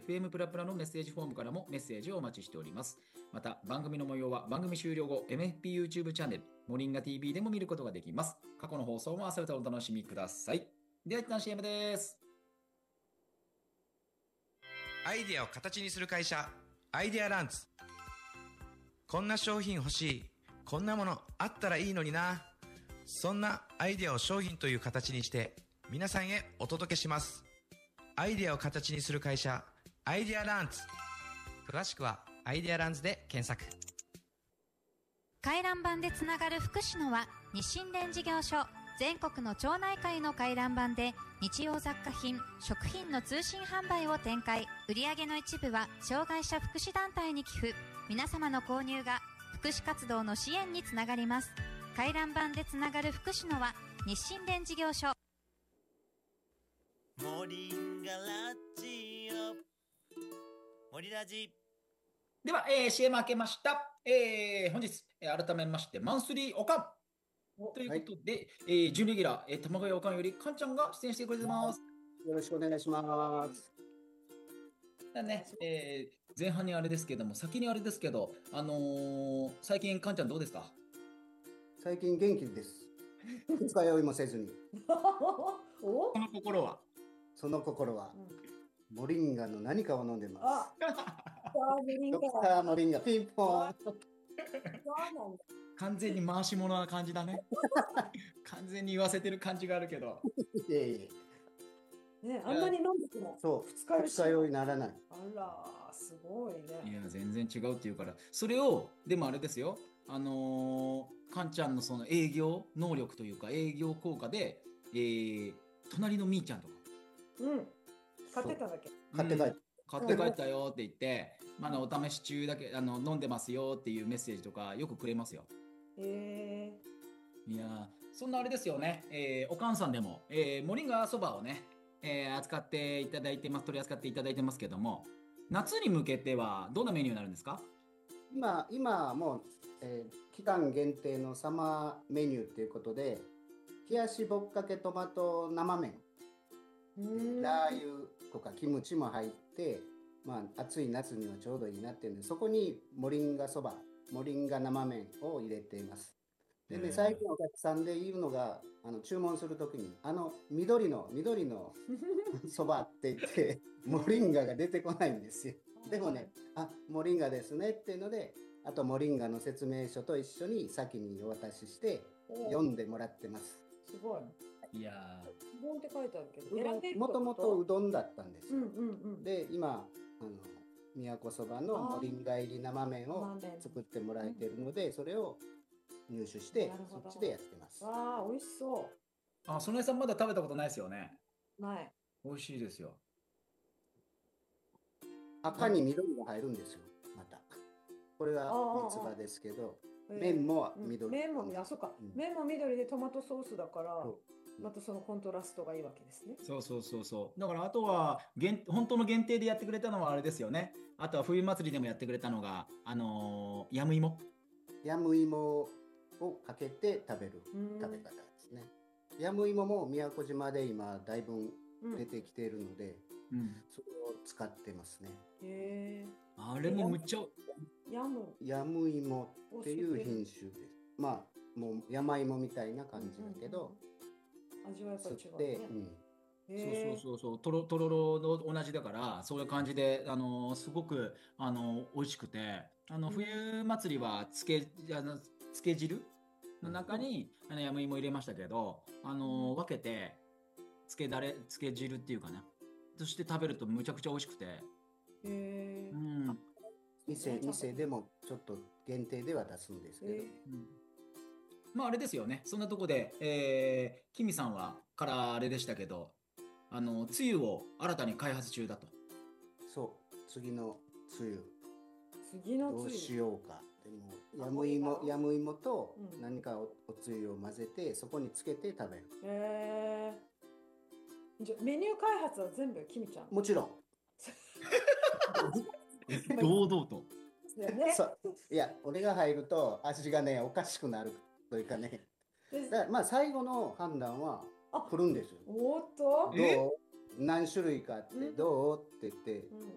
FM プラプラのメッセージフォームからもメッセージをお待ちしております。また、番組の模様は番組終了後、MFP YouTube チャンネル、モリンガ TV でも見ることができます。過去の放送も合わせてお楽しみください。では、一旦 CM です。 アイデアを形にする会社、アイデアランズ。こんな商品欲しい、こんなものあったらいいのにな。そんなアイデアを商品という形にして皆さんへお届けします。アイデアを形にする会社、アイデアランズ。詳しくはアイデアランズで検索。 回覧板でつながる福祉の輪、日清電事業所。全国の町内会の回覧板で日用雑貨品、食品の通信販売を展開。売上の一部は障害者福祉団体に寄付。皆様の購入が福祉活動の支援につながります。回覧板でつながる福祉の輪、日清電事業所。 モリンガラジオ、モリラジ。 では、CM 明けました。本日、改めましてマンスリーおかんということで、準レギュラー、玉川おかんよりかんちゃんが出演してくれてます。 よろしくお願いします。 だね、前半にあれですけども、先にあれですけど、最近かんちゃんどうですか？ 最近元気です。二日酔いもせずに。 その心は？ その心は、モリンガの何かを飲んでます。 ドドクターモリンガ、ピンポン。 完全に回し物な感じだね。完全に言わせてる感じがあるけど。 いえいえ。 ね、あんなに飲んでてもそう、二日酔いにならない。 あら、すごいね。 いや、全然違うっていうから、それを、でもあれですよ、かんちゃんのその営業能力というか、営業効果で、隣のみーちゃんとか、 買ってただけ。 買って帰って。 買って帰ったよって言って、まだお試し中だけ、飲んでますよっていうメッセージとかよくくれますよ。いや、そんなあれですよね、おかんさんでも、モリンガそばをね、扱っていただいてます、取り扱っていただいてますけども、夏に向けてはどんなメニューになるんですか？ 今もう、期間限定のサマーメニューということで、冷やしぼっかけトマト生麺、ラー油とかキムチも入って、暑い夏にはちょうどいいなっていうんで、そこにモリンガそば、モリンガ生麺を入れています。でね、最近お客さんで言うのが、注文するときに、緑のそばって言って、モリンガが出てこないんですよ。でもね、モリンガですねっていうので、あとモリンガの説明書と一緒に先にお渡しして、読んでもらってます。 すごい。 いやうどんって書いてあるけど、 もともとうどんだったんですよ。で、今、宮古そばのモリンガ入り生麺を作ってもらえているので、それを入手してそっちでやってます。 わあ、美味しそう。 そのえさんまだ食べたことないですよね？ ない。 美味しいですよ。 赤に緑が入るんですよ、また。これが三つ葉ですけど、麺も緑。 麺も緑でトマトソースだから、またそのコントラストがいいわけですね。 そうだからあとは本当の限定でやってくれたのはあれですよね。あとは冬祭りでもやってくれたのがヤムイモをかけて食べる食べ方ですね。ヤムイモも宮古島で今だいぶ出てきているので、それを使ってますね。 あれもむっちゃヤムイモっていう品種です。もう山芋みたいな感じだけど、 味はやっぱり違うね。 そうとろとろの同じだからそういう感じですごく美味しくて、冬祭りはつけ汁の中にヤムイモ入れましたけど、分けてつけ汁っていうかな、そして食べるとむちゃくちゃ美味しくて、 店でもちょっと限定では出すんですけど、 あれですよね。そんなとこで、キミさんからあれでしたけど、つゆを新たに開発中だと。 そう、次のつゆどうしようか。でもヤムイモと何かおつゆを混ぜてそこにつけて食べる。 じゃメニュー開発は全部キミちゃん？ もちろん。 堂々と。 いや、俺が入ると味がねおかしくなるというかね。最後の判断は来るんですよ。 おっと。 どう？何種類かあってどうって言って